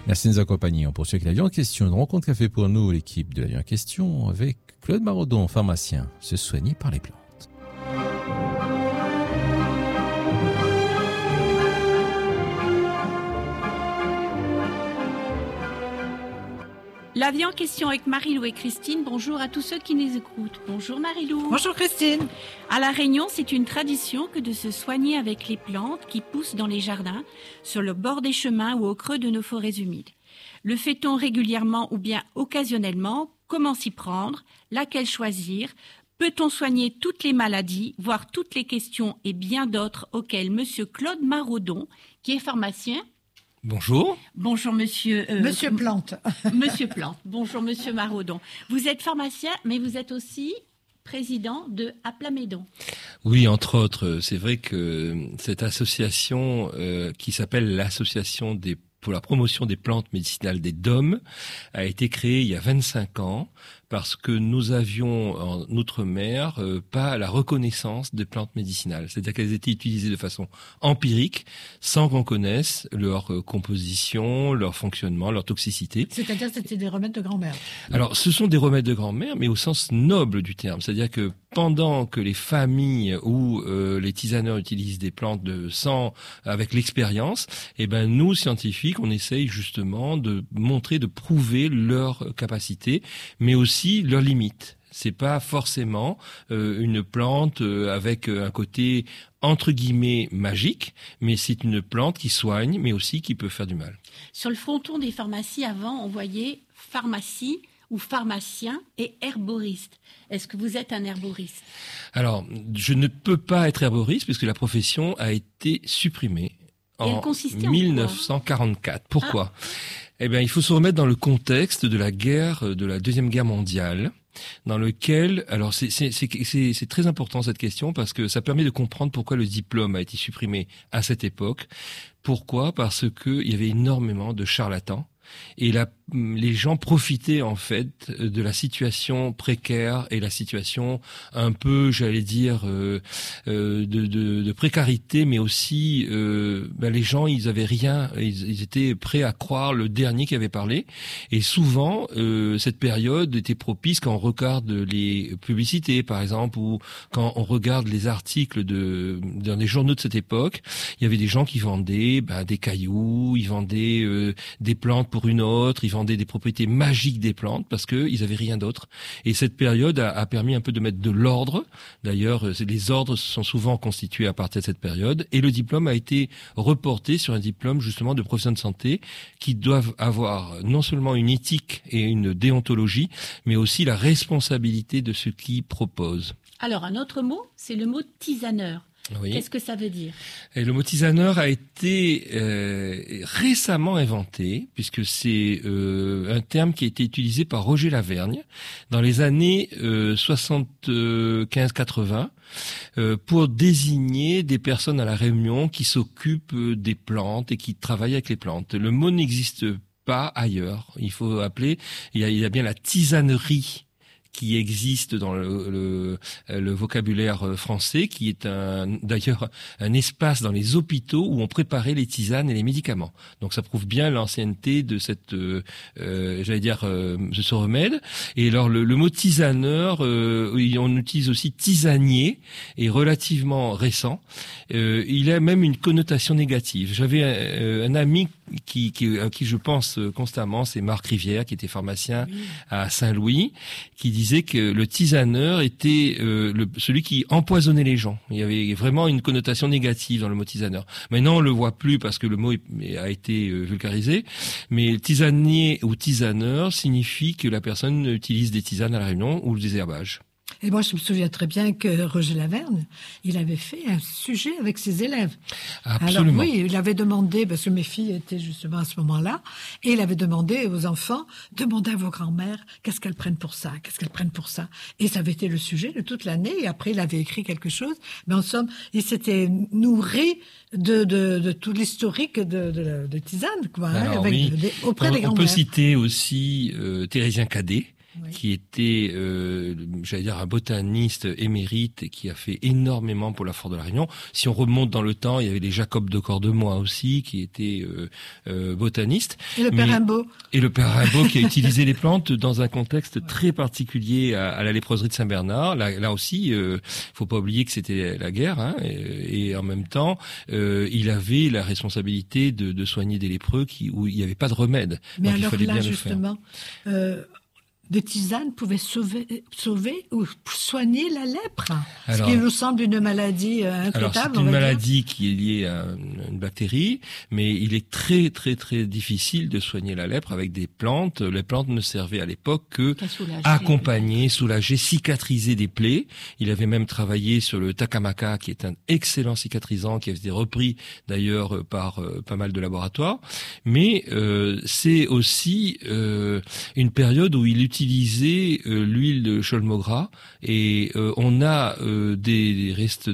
Merci de nous accompagner. On poursuit avec l'avion en question. Une rencontre qu'a fait pour nous l'équipe de l'avion en question avec Claude Maraudon, pharmacien, se soigner par les plantes. La vie en question avec Marie-Lou et Christine. Bonjour à tous ceux qui nous écoutent. Bonjour Marie-Lou. Bonjour Christine. À La Réunion, c'est une tradition que de se soigner avec les plantes qui poussent dans les jardins, sur le bord des chemins ou au creux de nos forêts humides. Le fait-on régulièrement ou bien occasionnellement? Comment s'y prendre? Laquelle choisir? Peut-on soigner toutes les maladies, voire toutes les questions et bien d'autres auxquelles Monsieur Claude Maraudon, qui est pharmacien. Bonjour. Bonjour Monsieur Plante. Monsieur Plante. Bonjour Monsieur Maraudon. Vous êtes pharmacien, mais vous êtes aussi président de Aplamédon. Oui, entre autres. C'est vrai que cette association qui s'appelle l'association pour la promotion des plantes médicinales des DOM a été créée il y a 25 ans parce que nous avions en Outre-mer pas la reconnaissance des plantes médicinales. C'est-à-dire qu'elles étaient utilisées de façon empirique sans qu'on connaisse leur composition, leur fonctionnement, leur toxicité. C'est-à-dire que c'était des remèdes de grand-mère. Alors, ce sont des remèdes de grand-mère, mais au sens noble du terme. C'est-à-dire que pendant que les familles ou les tisaneurs utilisent des plantes de sang avec l'expérience, eh ben nous, scientifiques, on essaye justement de montrer, de prouver leur capacité, mais aussi leurs limites. C'est pas forcément une plante avec un côté entre guillemets magique, mais c'est une plante qui soigne, mais aussi qui peut faire du mal. Sur le fronton des pharmacies, avant, on voyait pharmacie ou pharmacien et herboriste. Est-ce que vous êtes un herboriste? Alors, je ne peux pas être herboriste puisque la profession a été supprimée en 1944. Pourquoi? Eh bien, il faut se remettre dans le contexte de la guerre, de la Deuxième Guerre mondiale, dans lequel, alors c'est très important cette question parce que ça permet de comprendre pourquoi le diplôme a été supprimé à cette époque. Pourquoi? Parce que il y avait énormément de charlatans. Et les gens profitaient en fait de la situation précaire et la situation un peu, j'allais dire, de précarité, mais aussi les gens ils avaient rien, ils étaient prêts à croire le dernier qui avait parlé. Et souvent cette période était propice quand on regarde les publicités par exemple ou quand on regarde les articles dans les journaux de cette époque. Il y avait des gens qui vendaient des cailloux, ils vendaient des plantes pour une autre, ils vendaient des propriétés magiques des plantes parce que ils avaient rien d'autre. Et cette période a permis un peu de mettre de l'ordre. D'ailleurs, les ordres sont souvent constitués à partir de cette période. Et le diplôme a été reporté sur un diplôme justement de professionnels de santé qui doivent avoir non seulement une éthique et une déontologie, mais aussi la responsabilité de ce qu'ils proposent. Alors, un autre mot, c'est le mot tisaneur. Oui. Qu'est-ce que ça veut dire? Et le mot tisaneur a été récemment inventé, puisque c'est un terme qui a été utilisé par Roger Lavergne dans les années 75-80 pour désigner des personnes à La Réunion qui s'occupent des plantes et qui travaillent avec les plantes. Le mot n'existe pas ailleurs. Il faut appeler, il y a bien la tisanerie qui existe dans le vocabulaire français, qui est d'ailleurs un espace dans les hôpitaux où on préparait les tisanes et les médicaments. Donc ça prouve bien l'ancienneté de cette, de ce remède. Et alors le mot tisaneur, on utilise aussi tisanier, est relativement récent. Il a même une connotation négative. J'avais un ami à qui je pense constamment, c'est Marc Rivière, qui était pharmacien à Saint-Louis, qui disait que le tisaneur était celui qui empoisonnait les gens. Il y avait vraiment une connotation négative dans le mot tisaneur. Maintenant, on le voit plus parce que le mot a été vulgarisé, mais tisanier ou tisaneur signifie que la personne utilise des tisanes à La Réunion ou des herbages. Et moi, je me souviens très bien que Roger Lavergne, il avait fait un sujet avec ses élèves. Absolument. Alors oui, il avait demandé, parce que mes filles étaient justement à ce moment-là, et il avait demandé aux enfants, demandez à vos grands-mères qu'est-ce qu'elles prennent pour ça, qu'est-ce qu'elles prennent pour ça. Et ça avait été le sujet de toute l'année, et après il avait écrit quelque chose. Mais en somme, il s'était nourri de tout l'historique de tisane, quoi, Alors, auprès des grands-mères. On peut citer aussi Thérésien Cadet, qui était, j'allais dire, un botaniste émérite et qui a fait énormément pour la Forêt de la Réunion. Si on remonte dans le temps, il y avait les Jacob de Cordemois aussi, qui étaient botanistes. Et le père Rimbaud. Et le père Rimbaud qui a utilisé les plantes dans un contexte très particulier à la léproserie de Saint-Bernard. Là aussi, faut pas oublier que c'était la guerre, hein, et en même temps, il avait la responsabilité de soigner des lépreux où il n'y avait pas de remède. Mais donc alors il fallait là, bien justement, des tisanes pouvaient sauver ou soigner la lèpre, ce qui nous semble une maladie intraitable. C'est une maladie qui est liée à une bactérie, mais il est très très très difficile de soigner la lèpre avec des plantes. Les plantes ne servaient à l'époque que accompagner, soulager, cicatriser des plaies. Il avait même travaillé sur le takamaka, qui est un excellent cicatrisant, qui a été repris d'ailleurs par pas mal de laboratoires. Mais c'est aussi une période où il utilisait l'huile de cholmogras et on a des restes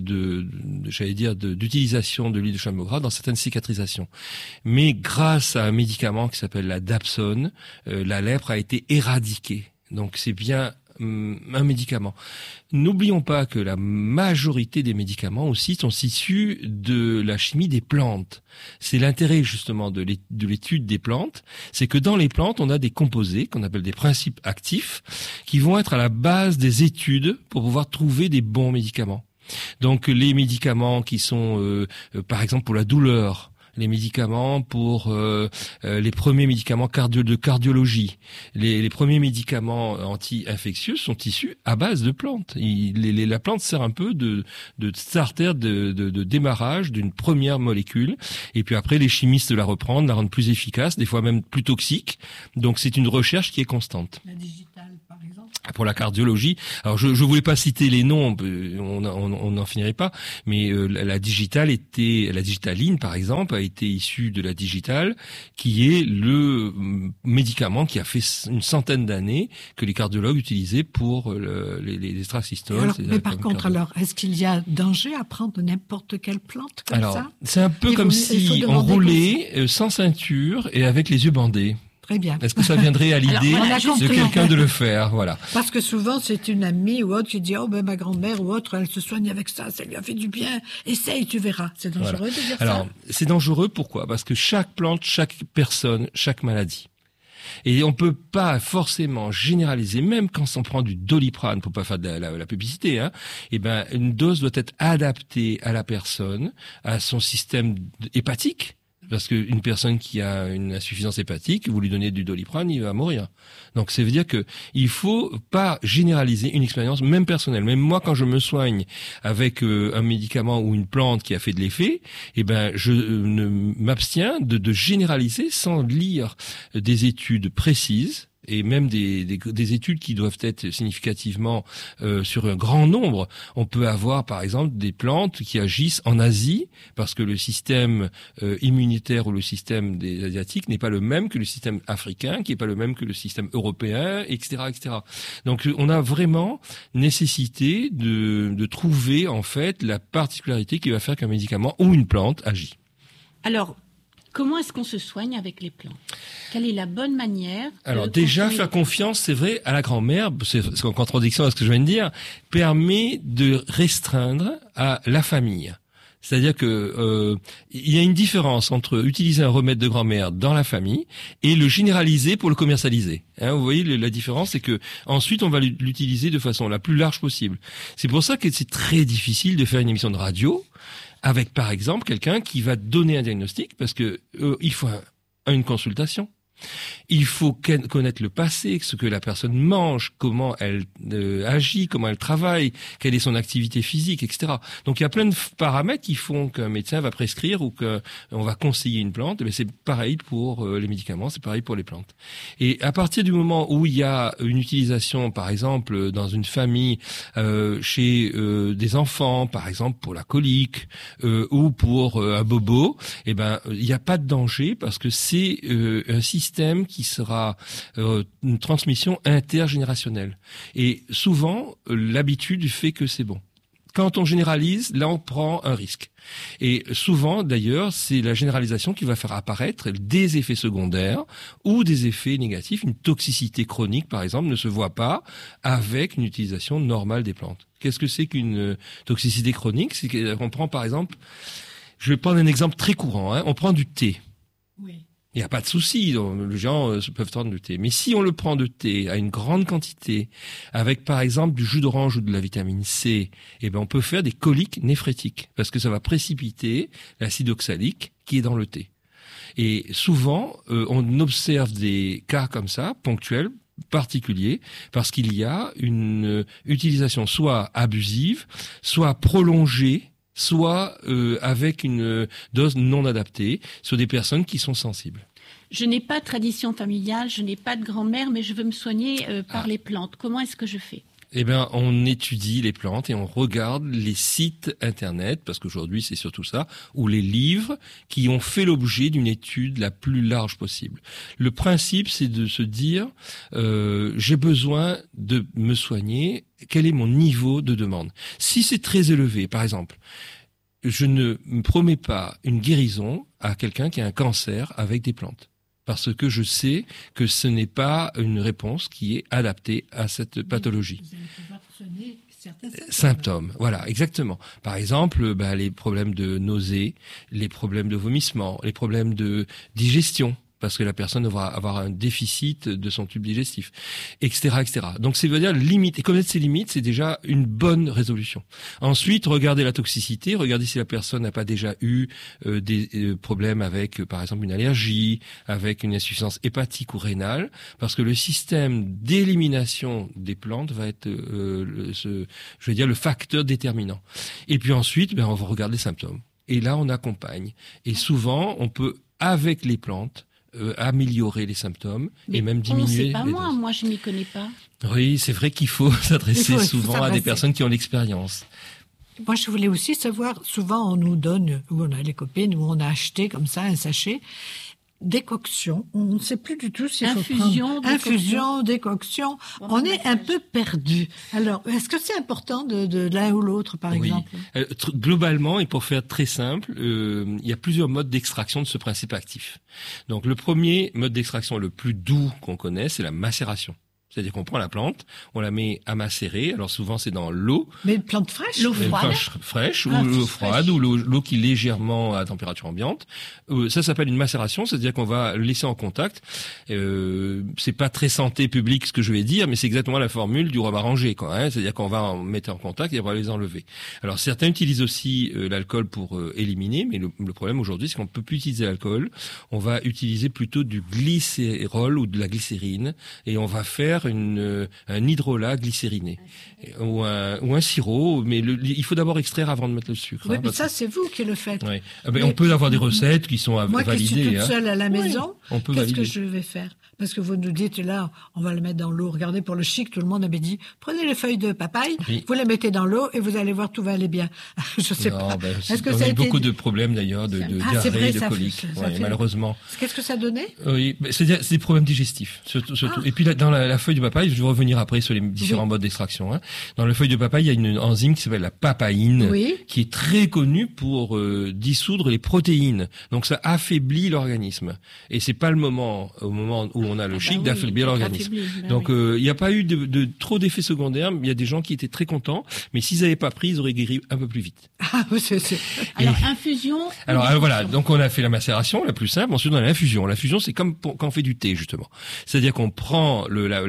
d'utilisation de l'huile de cholmogras dans certaines cicatrisations. Mais grâce à un médicament qui s'appelle la dapsone, la lèpre a été éradiquée. Donc c'est bien un médicament. N'oublions pas que la majorité des médicaments aussi sont issus de la chimie des plantes. C'est l'intérêt justement de l'étude des plantes, c'est que dans les plantes, on a des composés qu'on appelle des principes actifs qui vont être à la base des études pour pouvoir trouver des bons médicaments. Donc les médicaments qui sont par exemple pour la douleur, les médicaments pour les premiers médicaments de cardiologie, les premiers médicaments anti-infectieux sont issus à base de plantes. La plante sert un peu de starter, de démarrage d'une première molécule, et puis après les chimistes la reprennent, la rendent plus efficace, des fois même plus toxique. Donc c'est une recherche qui est constante. La digitale, par exemple. Pour la cardiologie, alors je voulais pas citer les noms, on n'en finirait pas, mais la digitaline par exemple a été issue de la digitale, qui est le médicament qui a fait une centaine d'années que les cardiologues utilisaient pour les extrasystoles. Mais par contre, alors, est-ce qu'il y a danger à prendre n'importe quelle plante comme ça? C'est un peu comme si on roulait sans ceinture et avec les yeux bandés. Très bien. Est-ce que ça viendrait à l'idée de quelqu'un de le faire? Voilà. Parce que souvent, c'est une amie ou autre qui dit, ma grand-mère ou autre, elle se soigne avec ça lui a fait du bien. Essaye, tu verras. C'est dangereux de dire ça? Alors, c'est dangereux, pourquoi? Parce que chaque plante, chaque personne, chaque maladie. Et on peut pas forcément généraliser, même quand on prend du Doliprane, pour pas faire de la publicité, hein. Une dose doit être adaptée à la personne, à son système hépatique. Parce qu'une personne qui a une insuffisance hépatique, vous lui donnez du Doliprane, il va mourir. Donc ça veut dire que il faut pas généraliser une expérience, même personnelle. Même moi, quand je me soigne avec un médicament ou une plante qui a fait de l'effet, je m'abstiens de généraliser sans lire des études précises. Et même des études qui doivent être significativement sur un grand nombre. On peut avoir, par exemple, des plantes qui agissent en Asie, parce que le système immunitaire ou le système des Asiatiques n'est pas le même que le système africain, qui n'est pas le même que le système européen, etc., etc. Donc, on a vraiment nécessité de trouver, en fait, la particularité qui va faire qu'un médicament ou une plante agit. Alors, comment est-ce qu'on se soigne avec les plantes? Quelle est la bonne manière? Alors déjà, faire confiance, c'est vrai, à la grand-mère, c'est en contradiction à ce que je viens de dire, permet de restreindre à la famille. C'est-à-dire que il y a une différence entre utiliser un remède de grand-mère dans la famille et le généraliser pour le commercialiser. Hein, vous voyez, la différence, c'est que ensuite on va l'utiliser de façon la plus large possible. C'est pour ça que c'est très difficile de faire une émission de radio avec, par exemple, quelqu'un qui va donner un diagnostic, parce que il faut une consultation. Il faut connaître le passé, ce que la personne mange, comment elle agit, comment elle travaille, quelle est son activité physique, etc. Donc il y a plein de paramètres qui font qu'un médecin va prescrire ou qu'on va conseiller une plante. Mais c'est pareil pour les médicaments, c'est pareil pour les plantes. Et à partir du moment où il y a une utilisation, par exemple, dans une famille, chez des enfants, par exemple pour la colique ou pour un bobo, il n'y a pas de danger parce que c'est un système qui sera une transmission intergénérationnelle. Et souvent, l'habitude fait que c'est bon. Quand on généralise, là on prend un risque. Et souvent, d'ailleurs, c'est la généralisation qui va faire apparaître des effets secondaires ou des effets négatifs. Une toxicité chronique, par exemple, ne se voit pas avec une utilisation normale des plantes. Qu'est-ce que c'est qu'une toxicité chronique? C'est qu'on prend, par exemple, je vais prendre un exemple très courant, on prend du thé. Oui. Il n'y a pas de souci, les gens peuvent prendre du thé. Mais si on le prend de thé à une grande quantité, avec par exemple du jus d'orange ou de la vitamine C, on peut faire des coliques néphrétiques, parce que ça va précipiter l'acide oxalique qui est dans le thé. Et souvent, on observe des cas comme ça, ponctuels, particuliers, parce qu'il y a une utilisation soit abusive, soit prolongée, soit avec une dose non adaptée sur des personnes qui sont sensibles. Je n'ai pas de tradition familiale, je n'ai pas de grand-mère, mais je veux me soigner par les plantes. Comment est-ce que je fais ? On étudie les plantes et on regarde les sites internet, parce qu'aujourd'hui c'est surtout ça, ou les livres qui ont fait l'objet d'une étude la plus large possible. Le principe, c'est de se dire, j'ai besoin de me soigner, quel est mon niveau de demande ? Si c'est très élevé, par exemple, je ne me promets pas une guérison à quelqu'un qui a un cancer avec des plantes. Parce que je sais que ce n'est pas une réponse qui est adaptée à cette pathologie. Vous allez pouvoir soigner certains symptômes. Voilà, exactement. Par exemple, les problèmes de nausées, les problèmes de vomissement, les problèmes de digestion, parce que la personne va avoir un déficit de son tube digestif, etc., etc. Donc, c'est veut dire limite. Et connaître ses limites, c'est déjà une bonne résolution. Ensuite, regarder la toxicité, regarder si la personne n'a pas déjà eu des problèmes avec, par exemple, une allergie, avec une insuffisance hépatique ou rénale, parce que le système d'élimination des plantes va être, le facteur déterminant. Et puis ensuite, on va regarder les symptômes. Et là, on accompagne. Et souvent, on peut, avec les plantes, améliorer les symptômes et même diminuer c'est pas les moi, doses. Moi je m'y connais pas. Oui, c'est vrai qu'il faut s'adresser souvent à des personnes qui ont l'expérience. Moi, je voulais aussi savoir, souvent on nous donne, ou on a les copines, où on a acheté comme ça un sachet, décoction. On ne sait plus du tout s'il faut prendre infusion, décoction. On est un peu perdu. Alors, est-ce que c'est important de l'un ou l'autre, par exemple ? Globalement, et pour faire très simple, il y a plusieurs modes d'extraction de ce principe actif. Donc, le premier mode d'extraction le plus doux qu'on connaît, c'est la macération. C'est-à-dire qu'on prend la plante, on la met à macérer. Alors souvent c'est dans l'eau. Mais une plante fraîche, l'eau froide, fraîche ou l'eau froide ou l'eau qui est légèrement à température ambiante. Ça s'appelle une macération, c'est-à-dire qu'on va le laisser en contact. C'est pas très santé publique ce que je vais dire, mais c'est exactement la formule du rhum arrangé, quoi. C'est-à-dire qu'on va en mettre en contact et on va les enlever. Alors certains utilisent aussi l'alcool pour éliminer, mais le problème aujourd'hui c'est qu'on peut plus utiliser l'alcool. On va utiliser plutôt du glycérol ou de la glycérine et on va faire un hydrolat glycériné ou un sirop, mais il faut d'abord extraire avant de mettre le sucre. Oui, mais ça c'est vous qui le faites. Oui. On peut avoir des recettes qui sont validées. Moi qui suis toute seule à la maison, qu'est-ce que je vais faire ? Parce que vous nous dites là, on va le mettre dans l'eau. Regardez, pour le chic, tout le monde avait dit, prenez les feuilles de papaye, vous les mettez dans l'eau et vous allez voir, tout va aller bien. Je sais pas. Est-ce que on a eu beaucoup de problèmes d'ailleurs, de diarrhée, de coliques, malheureusement. Qu'est-ce que ça donnait ? Oui, c'est des problèmes digestifs, surtout. Et puis dans la feuille de papaye, je vais revenir après sur les différents modes d'extraction. Dans la feuille de papaye, il y a une enzyme qui s'appelle la papaïne, qui est très connue pour dissoudre les protéines. Donc ça affaiblit l'organisme. Et c'est pas au moment où on a le chic d'affaiblir l'organisme. Donc il n'y a pas eu de trop d'effets secondaires. Il y a des gens qui étaient très contents, mais s'ils n'avaient pas pris, ils auraient guéri un peu plus vite. Alors infusion. Alors voilà, donc on a fait la macération, la plus simple. Ensuite on a l'infusion. L'infusion c'est comme quand on fait du thé justement. C'est-à-dire qu'on prend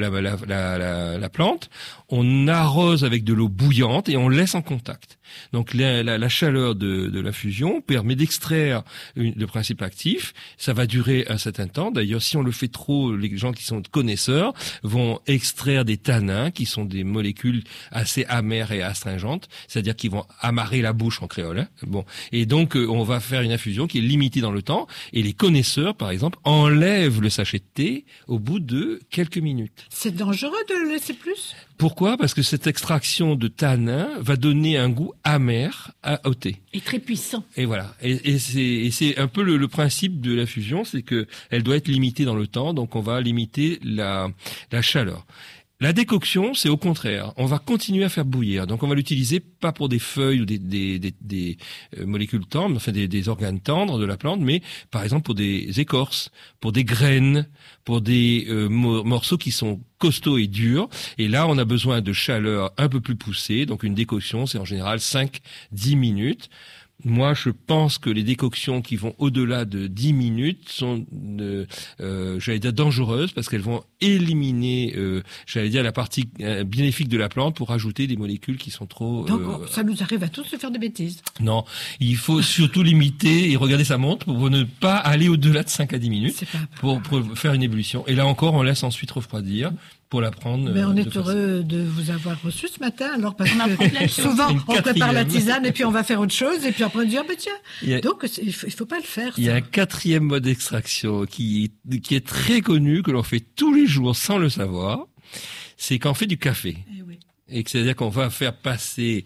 la plante, on arrose avec de l'eau bouillante et on laisse en contact. Donc la chaleur de l'infusion permet d'extraire le principe actif. Ça va durer un certain temps. D'ailleurs, si on le fait trop, les gens qui sont connaisseurs vont extraire des tanins, qui sont des molécules assez amères et astringentes, c'est-à-dire qu'ils vont amarrer la bouche en créole. Et donc on va faire une infusion qui est limitée dans le temps. Et les connaisseurs, par exemple, enlèvent le sachet de thé au bout de quelques minutes. C'est dangereux de le laisser plus ? Pourquoi ? Parce que cette extraction de tanin va donner un goût amer au thé. Et très puissant. Et voilà. Et c'est un peu le principe de l'infusion, c'est que elle doit être limitée dans le temps, donc on va limiter la chaleur. La décoction, c'est au contraire. On va continuer à faire bouillir. Donc, on va l'utiliser pas pour des feuilles ou des molécules tendres, enfin des organes tendres de la plante, mais par exemple pour des écorces, pour des graines, pour des morceaux qui sont costauds et durs. Et là, on a besoin de chaleur un peu plus poussée. Donc, une décoction, c'est en général 5-10 minutes. Moi, je pense que les décoctions qui vont au-delà de 10 minutes sont, j'allais dire, dangereuses parce qu'elles vont éliminer, la partie bénéfique de la plante pour ajouter des molécules qui sont trop... Donc, ça nous arrive à tous de faire des bêtises. Non, il faut surtout limiter et regarder sa montre pour ne pas aller au-delà de 5 à 10 minutes pour faire une ébullition. Et là encore, on laisse ensuite refroidir. Pour la prendre. Mais on est heureux de vous avoir reçu ce matin, alors parce que souvent on prépare la tisane et puis on va faire autre chose et puis après on dit tiens. Donc il faut pas le faire. Il y a un 4e mode d'extraction qui est très connu, que l'on fait tous les jours sans le savoir. C'est quand on fait du café. Et c'est-à-dire qu'on va faire passer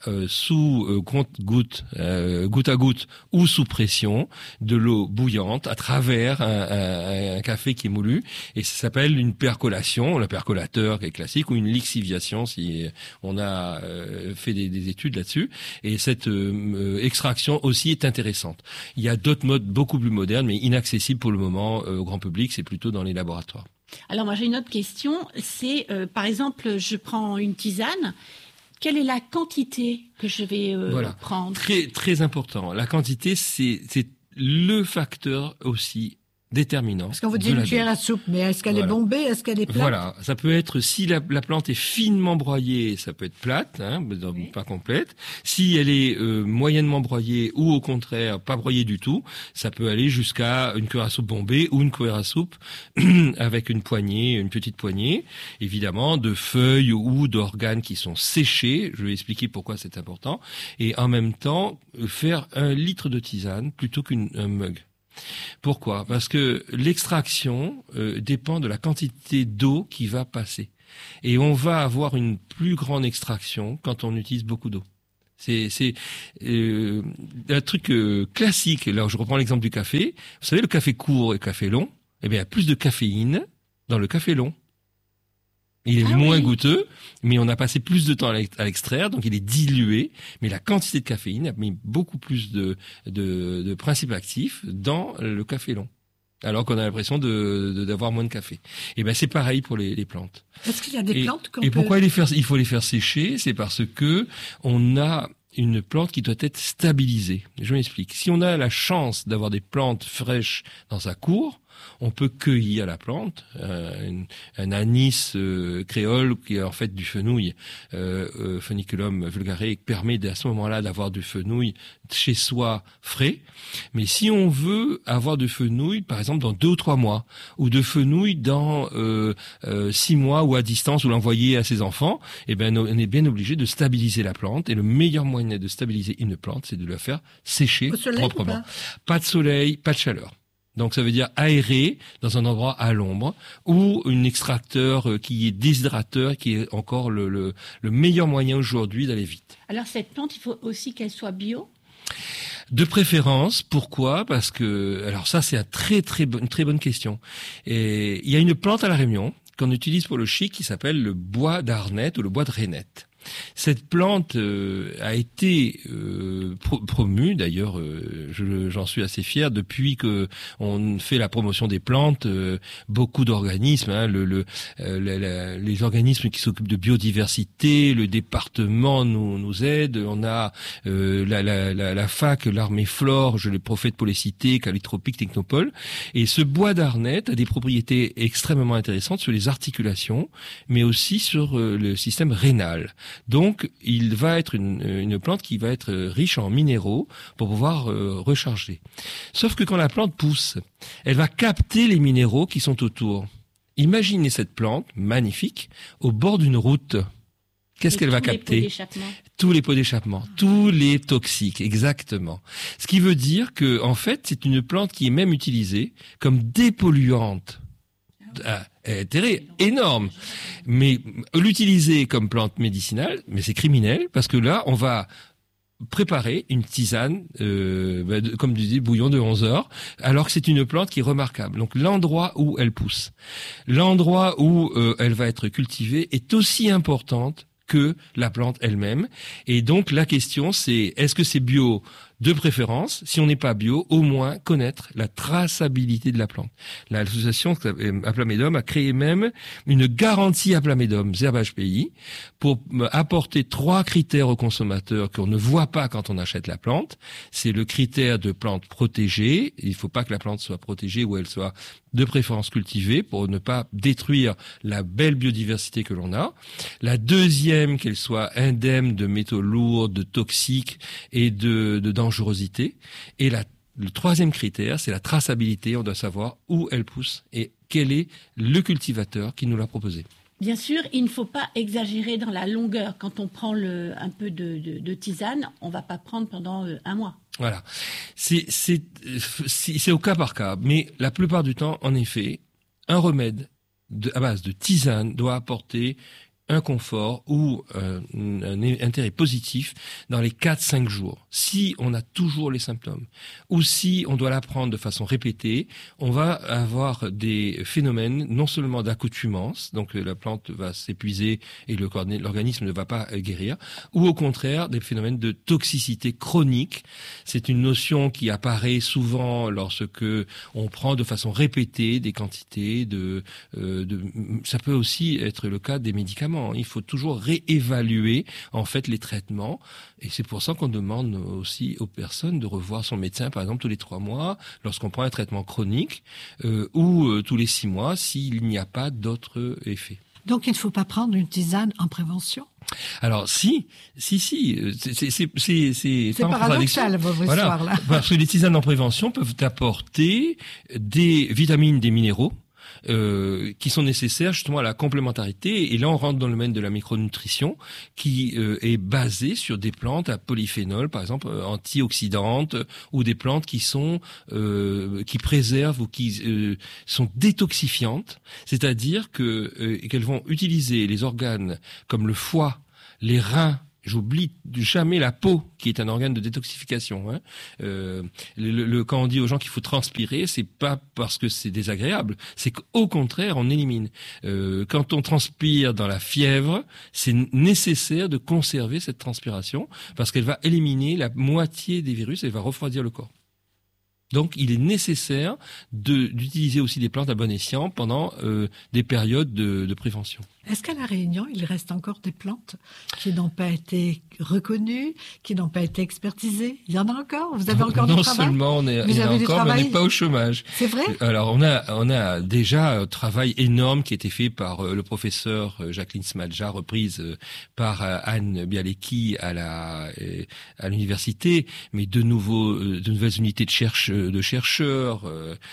sous goutte à goutte ou sous pression de l'eau bouillante à travers un café qui est moulu, et ça s'appelle une percolation, le percolateur qui est classique, ou une lixiviation si on a fait des études là-dessus. Et cette extraction aussi est intéressante. Il y a d'autres modes beaucoup plus modernes mais inaccessibles pour le moment au grand public, c'est plutôt dans les laboratoires. Alors moi j'ai une autre question, c'est par exemple je prends une tisane. Quelle est la quantité que je vais prendre ? Très très important. La quantité, c'est le facteur aussi déterminant. Parce qu'on vous dit une cuillère à soupe, mais est-ce qu'elle est bombée, est-ce qu'elle est plate ? Voilà, ça peut être, si la plante est finement broyée, ça peut être plate, pas complète. Si elle est moyennement broyée ou au contraire pas broyée du tout, ça peut aller jusqu'à une cuillère à soupe bombée ou une cuillère à soupe avec une petite poignée, évidemment, de feuilles ou d'organes qui sont séchés. Je vais expliquer pourquoi c'est important. Et en même temps, faire 1 litre de tisane plutôt qu'un mug. Pourquoi ? Parce que l'extraction dépend de la quantité d'eau qui va passer. Et on va avoir une plus grande extraction quand on utilise beaucoup d'eau. C'est un truc classique. Là, je reprends l'exemple du café. Vous savez, le café court et le café long, eh bien, il y a plus de caféine dans le café long. Il est moins goûteux, mais on a passé plus de temps à l'extraire, donc il est dilué. Mais la quantité de caféine a mis beaucoup plus de principes actifs dans le café long, alors qu'on a l'impression d'avoir moins de café. Et ben c'est pareil pour les plantes. Est-ce qu'il y a des plantes qu'on peut... Et pourquoi il faut les faire sécher ? C'est parce que on a une plante qui doit être stabilisée. Je m'explique. Si on a la chance d'avoir des plantes fraîches dans sa cour, on peut cueillir la plante, un anis créole qui est en fait du fenouil, Pheniculum vulgare, qui permet à ce moment-là d'avoir du fenouil chez soi frais. Mais si on veut avoir du fenouil, par exemple dans 2 ou 3 mois, ou de fenouil dans 6 mois ou à distance, ou l'envoyer à ses enfants, eh ben on est bien obligé de stabiliser la plante. Et le meilleur moyen de stabiliser une plante, c'est de la faire sécher proprement. Pas de soleil, pas de chaleur. Donc ça veut dire aérer dans un endroit à l'ombre, ou un extracteur qui est déshydrateur, qui est encore le meilleur moyen aujourd'hui d'aller vite. Alors cette plante, il faut aussi qu'elle soit bio ? De préférence. Pourquoi ? Parce que, alors ça c'est une très bonne question. Et il y a une plante à La Réunion qu'on utilise pour le chic qui s'appelle le bois d'Arnette ou le bois de Rainette. Cette plante a été promue, d'ailleurs j'en suis assez fier, depuis que on fait la promotion des plantes, beaucoup d'organismes, les organismes qui s'occupent de biodiversité, le département nous aide, on a la fac, l'armée flore, les prophètes pour les citer, Calitropique, Technopole, et ce bois d'Arnette a des propriétés extrêmement intéressantes sur les articulations, mais aussi sur le système rénal. Donc, il va être une plante qui va être riche en minéraux pour pouvoir recharger. Sauf que quand la plante pousse, elle va capter les minéraux qui sont autour. Imaginez cette plante magnifique au bord d'une route. Qu'est-ce qu'elle va capter ? Tous les pots d'échappement, tous les toxiques, exactement. Ce qui veut dire que, en fait, c'est une plante qui est même utilisée comme dépolluante. Intérêt énorme, mais l'utiliser comme plante médicinale, mais c'est criminel parce que là on va préparer une tisane, comme tu dis, bouillon de 11 heures, alors que c'est une plante qui est remarquable. Donc l'endroit où elle pousse, l'endroit où elle va être cultivée est aussi importante que la plante elle-même. Et donc la question c'est, est-ce que c'est bio de préférence? Si on n'est pas bio, au moins connaître la traçabilité de la plante. L'association Aplamédum a créé même une garantie Aplamédum Herbage Pays pour apporter 3 critères aux consommateurs qu'on ne voit pas quand on achète la plante. C'est le critère de plante protégée. Il ne faut pas que la plante soit protégée ou elle soit de préférence cultivée pour ne pas détruire la belle biodiversité que l'on a. La deuxième, qu'elle soit indemne de métaux lourds, de toxiques et de dangerosité. Et le troisième critère, c'est la traçabilité. On doit savoir où elle pousse et quel est le cultivateur qui nous l'a proposé. Bien sûr, il ne faut pas exagérer dans la longueur. Quand on prend un peu de tisane, on ne va pas prendre pendant un mois. Voilà. C'est au cas par cas. Mais la plupart du temps, en effet, un remède à base de tisane doit apporter un confort ou un intérêt positif dans les 4-5 jours. Si on a toujours les symptômes ou si on doit la prendre de façon répétée, on va avoir des phénomènes non seulement d'accoutumance, donc la plante va s'épuiser et l'organisme ne va pas guérir, ou au contraire des phénomènes de toxicité chronique. C'est une notion qui apparaît souvent lorsque on prend de façon répétée des quantités ça peut aussi être le cas des médicaments. Il faut toujours réévaluer en fait les traitements et c'est pour ça qu'on demande aussi aux personnes de revoir son médecin par exemple tous les 3 mois lorsqu'on prend un traitement chronique ou tous les 6 mois s'il n'y a pas d'autres effets. Donc il ne faut pas prendre une tisane en prévention? Alors si, c'est paradoxal votre histoire là. Parce que les tisanes en prévention peuvent apporter des vitamines, des minéraux qui sont nécessaires justement à la complémentarité. Et là, on rentre dans le domaine de la micronutrition qui est basée sur des plantes à polyphénol, par exemple antioxydantes, ou des plantes qui sont qui préservent ou qui sont détoxifiantes, c'est-à-dire qu'elles vont utiliser les organes comme le foie, les reins. J'oublie jamais la peau, qui est un organe de détoxification. Hein. Quand on dit aux gens qu'il faut transpirer, c'est pas parce que c'est désagréable, c'est qu'au contraire, on élimine. Quand on transpire dans la fièvre, c'est nécessaire de conserver cette transpiration parce qu'elle va éliminer la moitié des virus et elle va refroidir le corps. Donc, il est nécessaire d'utiliser aussi des plantes à bon escient pendant des périodes de prévention. Est-ce qu'à La Réunion, il reste encore des plantes qui n'ont pas été reconnues, qui n'ont pas été expertisées? Il y en a encore? Vous avez encore du travail? Non seulement on n'est pas au chômage. C'est vrai? Alors, on a déjà un travail énorme qui a été fait par le professeur Jacqueline Smadja, reprise par Anne Bialecki à l'université, mais de nouvelles unités de chercheurs,